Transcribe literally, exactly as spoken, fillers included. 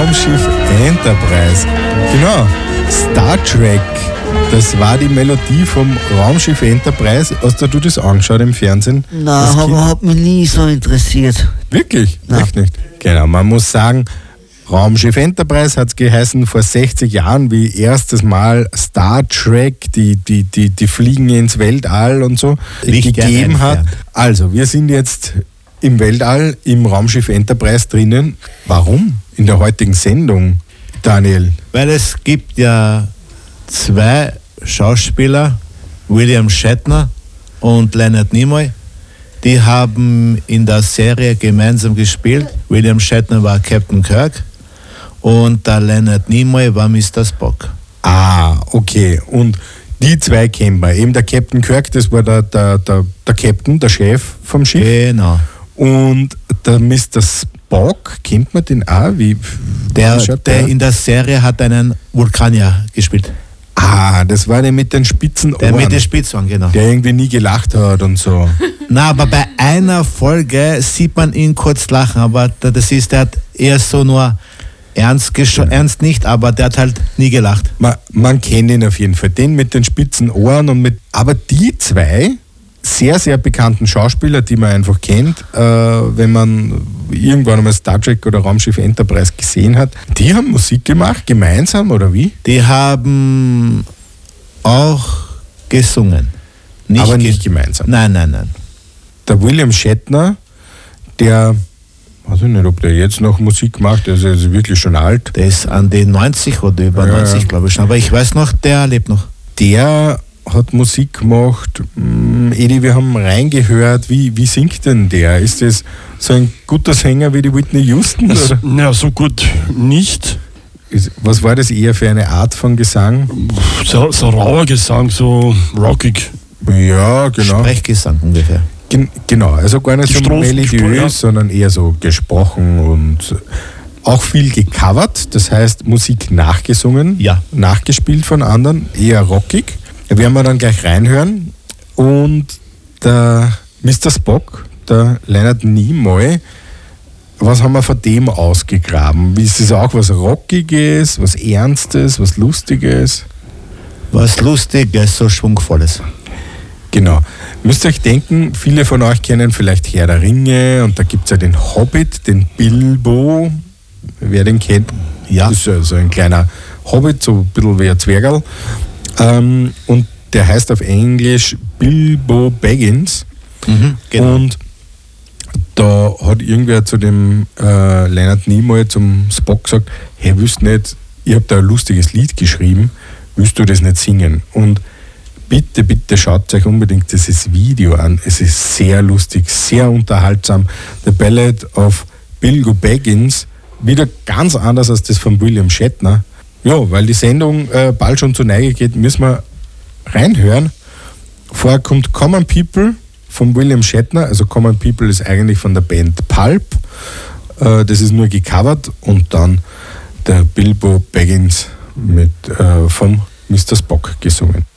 Raumschiff Enterprise. Genau, Star Trek. Das war die Melodie vom Raumschiff Enterprise. Hast du das angeschaut im Fernsehen? Nein, aber hat mich nie so interessiert. Wirklich? Nein. Echt nicht? Genau, man muss sagen, Raumschiff Enterprise hat es geheißen vor sechzig Jahren, wie erstes Mal Star Trek, die, die, die, die Fliegen ins Weltall und so, Nicht gegeben hat. entfernt. Also, wir sind jetzt im Weltall, im Raumschiff Enterprise drinnen. Warum? In der heutigen Sendung, Daniel. Weil es gibt ja zwei Schauspieler, William Shatner und Leonard Nimoy, die haben in der Serie gemeinsam gespielt. William Shatner war Captain Kirk und der Leonard Nimoy war Mister Spock. Ah, okay. Und die zwei kennen wir. Eben der Captain Kirk, das war der, der, der, der Captain, der Chef vom Schiff. Genau. Und der Mister Spock, kennt man den auch? Wie, Der, wie schaut der in der Serie hat einen Vulkanier gespielt. Ah, das war der mit den spitzen Der Ohren, mit den Spitzhorn, genau. der irgendwie nie gelacht hat und so. Na, aber bei einer Folge sieht man ihn kurz lachen, aber da- das ist, der hat eher so nur ernst, gesch- ernst nicht, aber der hat halt nie gelacht. Man, man kennt ihn auf jeden Fall, den mit den spitzen Ohren und mit. Aber die zwei sehr, sehr bekannten Schauspieler, die man einfach kennt, äh, wenn man irgendwann einmal Star Trek oder Raumschiff Enterprise gesehen hat, die haben Musik gemacht, gemeinsam oder wie? Die haben auch gesungen. Aber ge- nicht gemeinsam. Nein, nein, nein. Der William Shatner, der, weiß ich nicht, ob der jetzt noch Musik macht, der ist also wirklich schon alt, Der ist an die neunzig oder über Ja, neunzig, ja. glaube ich schon. Aber ich weiß noch, der lebt noch. der hat Musik gemacht. Mm, Edi, wir haben reingehört. Wie, wie singt denn der? Ist das so ein guter Sänger wie die Whitney Houston? Das, Oder? ja, so gut nicht. Ist- Was war das eher für eine Art von Gesang? So, so rauer Gesang, so rockig. Ja, genau. Sprechgesang ungefähr. Gen genau, also gar nicht Die so Strophen, melodiös, ja. sondern eher so gesprochen und auch viel gecovert, das heißt Musik nachgesungen, Ja. nachgespielt von anderen, eher rockig. Da werden wir dann gleich reinhören. Und der Mister Spock, der Leonard Nimoy, was haben wir von dem ausgegraben? Ist es auch was Rockiges, was Ernstes, was Lustiges? Was Lustiges, so Schwungvolles. Genau. Müsst ihr euch denken, viele von euch kennen vielleicht Herr der Ringe und da gibt es ja den Hobbit, den Bilbo. Wer den kennt, Ja. ist ja so ein kleiner Hobbit, so ein bisschen wie ein Zwergerl. Ähm, und der heißt auf Englisch Bilbo Baggins. Mhm, genau. Und da hat irgendwer zu dem äh, Leonard Nimoy, zum Spock gesagt, hey, willst nicht, ich habe da ein lustiges Lied geschrieben, willst du das nicht singen? Und bitte, bitte schaut euch unbedingt dieses Video an. Es ist sehr lustig, sehr unterhaltsam. The Ballad of Bilbo Baggins, wieder ganz anders als das von William Shatner. Ja, weil die Sendung äh, bald schon zur Neige geht, müssen wir reinhören. Vorher kommt Common People von William Shatner. Also Common People ist eigentlich von der Band Pulp. Äh, das ist nur gecovert. Und dann der Bilbo Baggins mit, äh, vom Mister Spock gesungen.